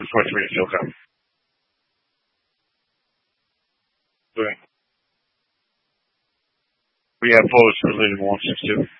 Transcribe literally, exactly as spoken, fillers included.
point three to Silco. Okay. We have Polish for Leading one six two.